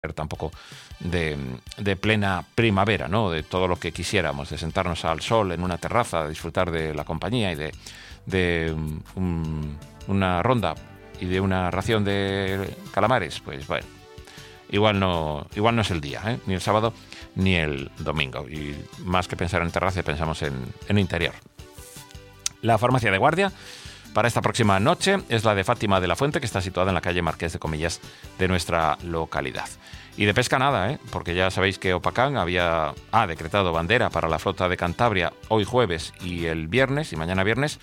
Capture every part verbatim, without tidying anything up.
tampoco de, de plena primavera, ¿no? De todo lo que quisiéramos, de sentarnos al sol en una terraza, de disfrutar de la compañía y de, de un, una ronda y de una ración de calamares. Pues bueno, igual no, igual no es el día, ¿eh? Ni el sábado ni el domingo. Y más que pensar en terraza, pensamos en, en interior. La farmacia de guardia para esta próxima noche es la de Fátima de la Fuente, que está situada en la calle Marqués de Comillas de nuestra localidad. Y de pesca nada, ¿eh? Porque ya sabéis que Opacán había ha decretado bandera para la flota de Cantabria hoy jueves y el viernes, y mañana viernes,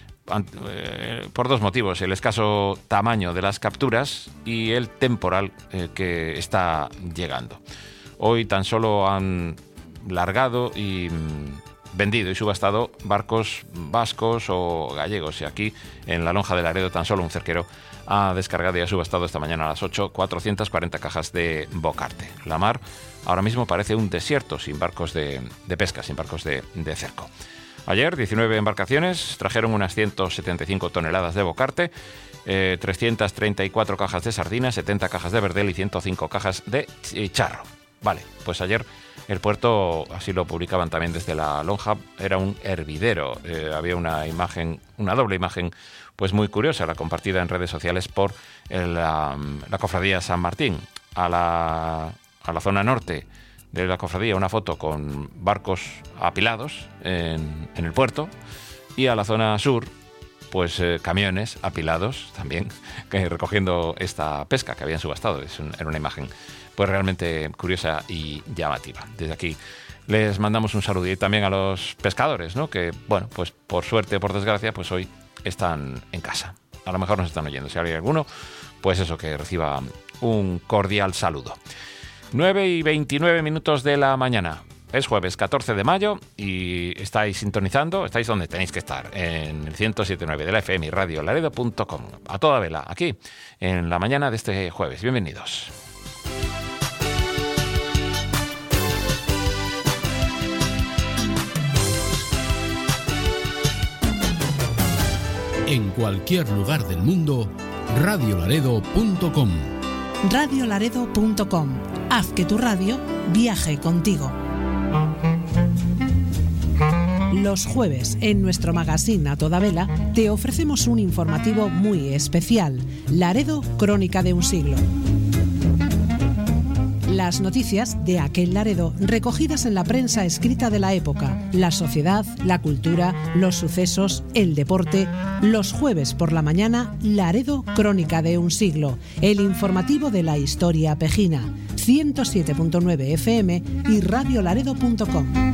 eh, por dos motivos: el escaso tamaño de las capturas y el temporal eh, que está llegando. Hoy tan solo han largado y vendido y subastado barcos vascos o gallegos, y aquí en la lonja de Laredo tan solo un cerquero ha descargado y ha subastado esta mañana a las ocho cuatrocientas cuarenta cajas de bocarte. La mar ahora mismo parece un desierto sin barcos de, de pesca, sin barcos de, de cerco. Ayer diecinueve embarcaciones trajeron unas ciento setenta y cinco toneladas de bocarte, eh, trescientas treinta y cuatro cajas de sardinas, setenta cajas de verdel y ciento cinco cajas de charro. Vale, pues ayer el puerto, así lo publicaban también desde la lonja, era un hervidero. Eh, había una imagen, una doble imagen, pues muy curiosa, la compartida en redes sociales por el, la, la Cofradía San Martín. A la, a la zona norte de la cofradía, una foto con barcos apilados en, en el puerto, y a la zona sur, pues eh, camiones apilados también, que, recogiendo esta pesca que habían subastado. Es un, era una imagen pues realmente curiosa y llamativa. Desde aquí les mandamos un saludo, y también a los pescadores, ¿no? Que, bueno, pues por suerte o por desgracia, pues hoy están en casa. A lo mejor nos están oyendo. Si hay alguno, pues eso, que reciba un cordial saludo. nueve y veintinueve minutos de la mañana. Es jueves catorce de mayo y estáis sintonizando, estáis donde tenéis que estar, en el ciento siete punto nueve de la F M y radio laredo punto com. A toda vela, aquí, en la mañana de este jueves. Bienvenidos. En cualquier lugar del mundo, radio laredo punto com. radio laredo punto com. Haz que tu radio viaje contigo. Los jueves, en nuestro magazine A Toda Vela, te ofrecemos un informativo muy especial: Laredo, crónica de un siglo. Las noticias de aquel Laredo recogidas en la prensa escrita de la época, la sociedad, la cultura, los sucesos, el deporte. Los jueves por la mañana, Laredo, crónica de un siglo, el informativo de la historia pejina. ciento siete punto nueve F M y radio laredo punto com.